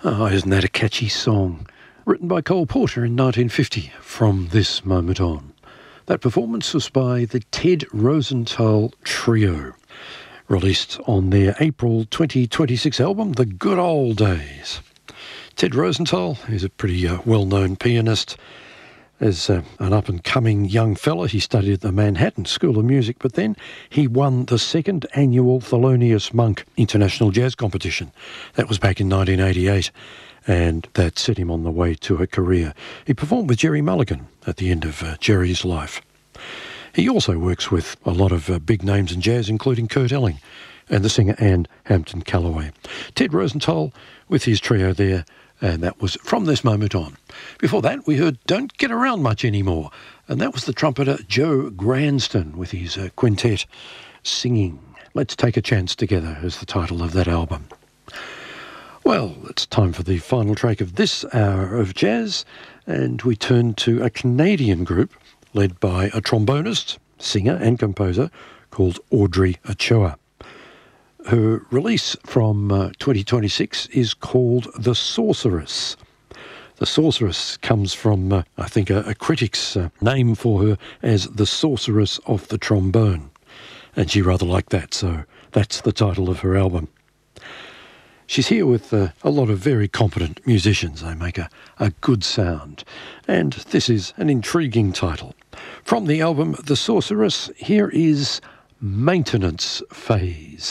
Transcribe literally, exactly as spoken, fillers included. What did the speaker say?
Oh, isn't that a catchy song? Written by Cole Porter in nineteen fifty, From This Moment On. That performance was by the Ted Rosenthal Trio, released on their April twenty twenty-six album, The Good Old Days. Ted Rosenthal is a pretty uh, well-known pianist. As uh, an up-and-coming young fella, he studied at the Manhattan School of Music, but then he won the second annual Thelonious Monk International Jazz Competition. That was back in nineteen eighty-eight, and that set him on the way to a career. He performed with Gerry Mulligan at the end of uh, Gerry's life. He also works with a lot of uh, big names in jazz, including Kurt Elling and the singer Anne Hampton Callaway. Ted Rosenthal with his trio there, and that was From This Moment On. Before that, we heard Don't Get Around Much Anymore, and that was the trumpeter Joe Granston with his uh, quintet singing Let's Take a Chance Together as the title of that album. Well, it's time for the final track of this hour of jazz, and we turn to a Canadian group led by a trombonist, singer and composer called Audrey Ochoa. Her release from uh, twenty twenty-six is called The Sorceress. The Sorceress comes from, uh, I think, a, a critic's uh, name for her as the Sorceress of the Trombone. And she rather liked that, so that's the title of her album. She's here with uh, a lot of very competent musicians. They make a, a good sound. And this is an intriguing title. From the album The Sorceress, here is Maintenance Phase.